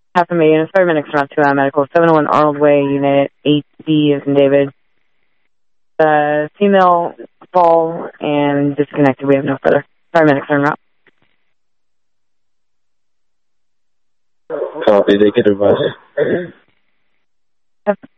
Half a million. Paramedics around 2 medical. 701 Arnold Way, unit 8D is in David. The female fall and disconnected. We have no further. Paramedics are en route. Copy. They get advice.